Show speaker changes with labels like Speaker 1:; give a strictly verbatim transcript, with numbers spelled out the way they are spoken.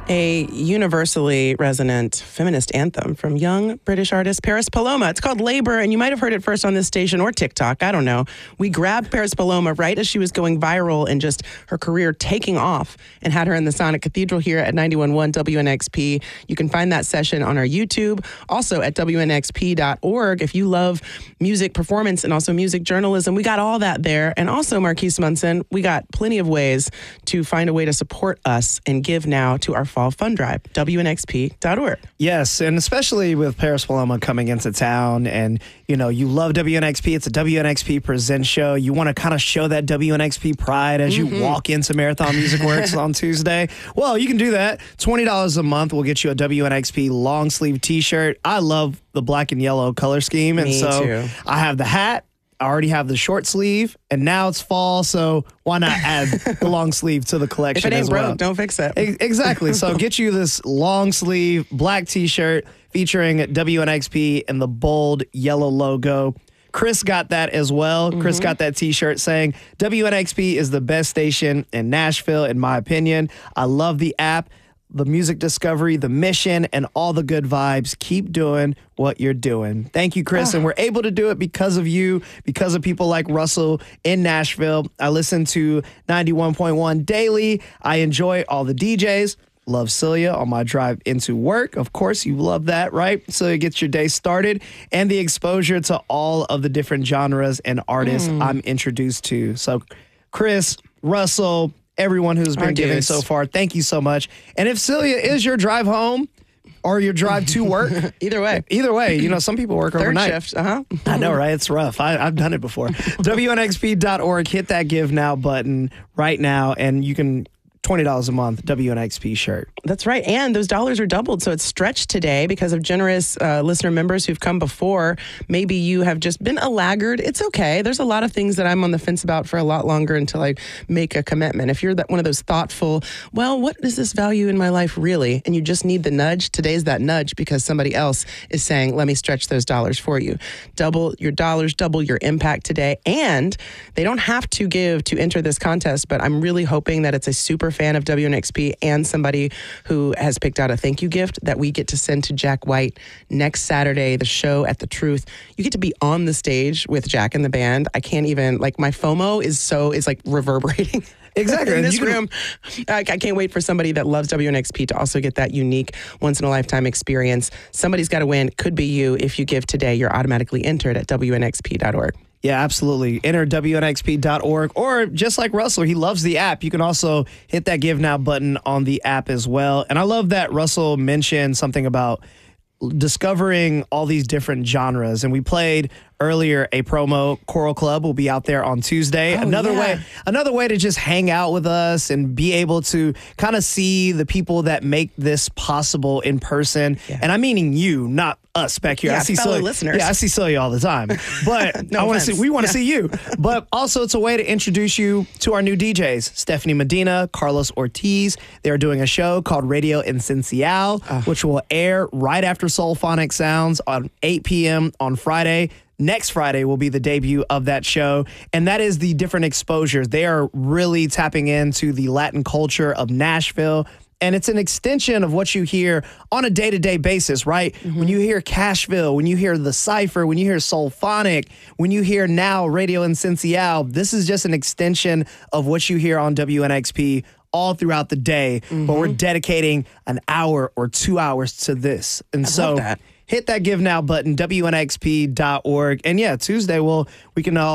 Speaker 1: A universally resonant feminist anthem from young British artist Paris Paloma. It's called Labor, and you might have heard it first on this station or TikTok. I don't know. We grabbed Paris Paloma right as she was going viral and just her career taking off and had her in the Sonic Cathedral here at ninety-one point one W N X P. You can find that session on our YouTube, also at W N X P dot org. If you love music performance and also music journalism, we got all that there. And also, Marquise Munson, we got plenty of ways to find a way to support us and give now to our Fall Fund Drive, W N X P dot org.
Speaker 2: Yes, and especially with Paris Paloma coming into town, and you know, you love W N X P. It's a W N X P Presents show. You want to kind of show that W N X P pride as mm-hmm. you walk into Marathon Music Works on Tuesday. Well, you can do that. twenty dollars a month will get you a W N X P long sleeve t-shirt. I love the black and yellow color scheme, and
Speaker 1: Me
Speaker 2: so
Speaker 1: too.
Speaker 2: I have the hat. I already have the short sleeve, and now it's fall, so why not add the long sleeve to the collection
Speaker 1: If it ain't
Speaker 2: as well?
Speaker 1: broke, don't fix it.
Speaker 2: E- Exactly. So get you this long sleeve black t-shirt featuring W N X P and the bold yellow logo. Chris got that as well. Mm-hmm. Chris got that t-shirt saying, W N X P is the best station in Nashville, in my opinion. I love the app, the music discovery, the mission, and all the good vibes. Keep doing what you're doing. Thank you, Chris.
Speaker 1: Oh.
Speaker 2: And we're able to do it because of you, because of people like Russell in Nashville. I listen to ninety-one point one daily. I enjoy all the D Js. Love Celia on my drive into work. Of course, you love that, right? Celia gets your day started, and the exposure to all of the different genres and artists mm. I'm introduced to. So, Chris, Russell, everyone who's been
Speaker 1: Our
Speaker 2: giving
Speaker 1: dudes.
Speaker 2: so far, thank you so much. And if Celia is your drive home or your drive to work,
Speaker 1: Either way.
Speaker 2: either way, you know, some people work
Speaker 1: Third
Speaker 2: overnight.
Speaker 1: shift, uh-huh.
Speaker 2: I know, right? It's rough. I, I've done it before. W N X P dot org. Hit that Give Now button right now, and you can twenty dollars a month W N X P shirt.
Speaker 1: That's right. And those dollars are doubled. So it's stretched today because of generous uh, listener members who've come before. Maybe you have just been a laggard. It's okay. There's a lot of things that I'm on the fence about for a lot longer until I make a commitment. If you're that one of those thoughtful, well, what is this value in my life really? And you just need the nudge. Today's that nudge because somebody else is saying, let me stretch those dollars for you. Double your dollars, double your impact today. And they don't have to give to enter this contest, but I'm really hoping that it's a super fan of W N X P and somebody who has picked out a thank you gift that we get to send to Jack White next Saturday, the show at The Truth. You get to be on the stage with Jack and the band. I can't even, like, my FOMO is so, is like reverberating.
Speaker 2: Exactly.
Speaker 1: In this
Speaker 2: You can-
Speaker 1: room. I, I can't wait for somebody that loves W N X P to also get that unique once-in-a-lifetime experience. Somebody's got to win. Could be you. If you give today, you're automatically entered at W N X P dot org.
Speaker 2: Yeah, absolutely. Enter W N X P dot org, or just like Russell, he loves the app. You can also hit that Give Now button on the app as well. And I love that Russell mentioned something about discovering all these different genres. And we played earlier a promo. Choral Club will be out there on Tuesday.
Speaker 1: Oh,
Speaker 2: another
Speaker 1: yeah.
Speaker 2: way, another way to just hang out with us and be able to kind of see the people that make this possible in person.
Speaker 1: Yeah.
Speaker 2: And I'm meaning you, not us back here.
Speaker 1: Yeah,
Speaker 2: I see
Speaker 1: fellow
Speaker 2: Celia,
Speaker 1: listeners.
Speaker 2: Yeah, I see Celia all the time. But
Speaker 1: No
Speaker 2: I want to
Speaker 1: offense.
Speaker 2: see. We want to
Speaker 1: Yeah.
Speaker 2: see you. But also, it's a way to introduce you to our new D Js, Stephanie Medina, Carlos Ortiz. They are doing a show called Radio Esencial,
Speaker 1: Uh.
Speaker 2: which will air right after Soulphonic Sounds on eight p.m. on Friday. Next Friday will be the debut of that show, and that is the different exposures. They are really tapping into the Latin culture of Nashville, and it's an extension of what you hear on a day-to-day basis, right? Mm-hmm. When you hear Cashville, when you hear The Cypher, when you hear Soulphonic, when you hear now Radio Esencial, this is just an extension of what you hear on W N X P all throughout the day, mm-hmm. but we're dedicating an hour or two hours to this. And
Speaker 1: I
Speaker 2: so
Speaker 1: love that.
Speaker 2: Hit that Give Now button, W N X P dot org. And yeah, Tuesday, we'll, we can all